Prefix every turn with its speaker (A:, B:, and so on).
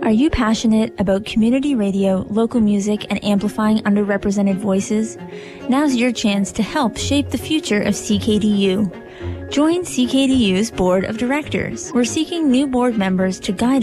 A: Are you passionate about community radio, local music, and amplifying underrepresented voices? Now's your chance to help shape the future of CKDU. Join CKDU's Board of Directors. We're seeking new board members to guide